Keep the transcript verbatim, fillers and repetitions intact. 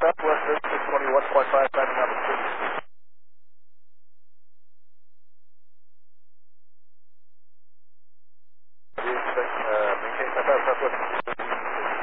Southwest six twenty-one point five, climbing number two. Uh, maintain five five Southwest.